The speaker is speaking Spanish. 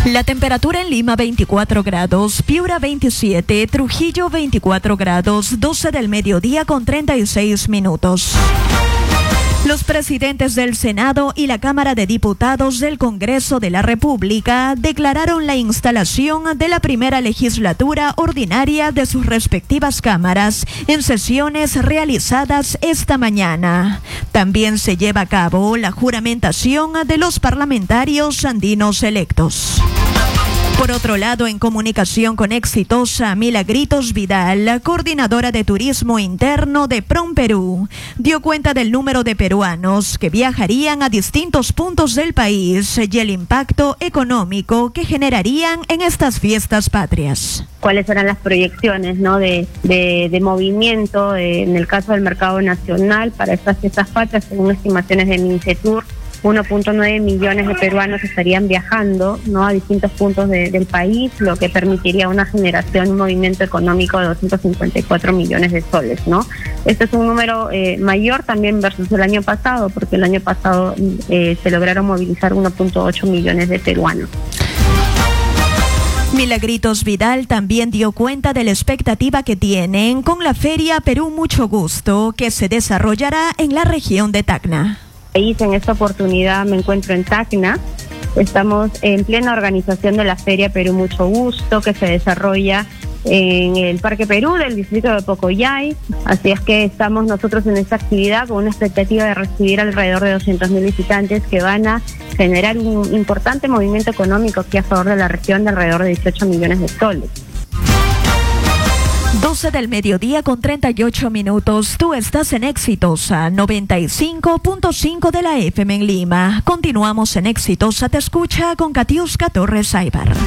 La temperatura en Lima 24 grados, Piura 27, Trujillo 24 grados, 12 del mediodía con 36 minutos. Los presidentes del Senado y la Cámara de Diputados del Congreso de la República declararon la instalación de la primera legislatura ordinaria de sus respectivas cámaras en sesiones realizadas esta mañana. También se lleva a cabo la juramentación de los parlamentarios andinos electos. Por otro lado, en comunicación con Exitosa, Milagritos Vidal, coordinadora de turismo interno de PROM Perú, dio cuenta del número de peruanos que viajarían a distintos puntos del país y el impacto económico que generarían en estas fiestas patrias. ¿Cuáles eran las proyecciones, ¿no? de movimiento en el caso del mercado nacional para estas fiestas patrias? Según estimaciones de Mincetur, 1.9 millones de peruanos estarían viajando, ¿no?, a distintos puntos del país, lo que permitiría una generación, un movimiento económico de 254 millones de soles, ¿no? Este es un número mayor también versus el año pasado, porque el año pasado se lograron movilizar 1.8 millones de peruanos. Milagritos Vidal también dio cuenta de la expectativa que tienen con la Feria Perú Mucho Gusto, que se desarrollará en la región de Tacna. En esta oportunidad me encuentro en Tacna. Estamos en plena organización de la Feria Perú Mucho Gusto, que se desarrolla en el Parque Perú del distrito de Pocoyay. Así es que estamos nosotros en esta actividad con una expectativa de recibir alrededor de 200.000 visitantes que van a generar un importante movimiento económico aquí a favor de la región de alrededor de 18 millones de soles. 12 del mediodía con 38 minutos. Tú estás en Exitosa 95.5 de la FM en Lima. Continuamos en Exitosa Te Escucha con Katiuska Torres Aybar.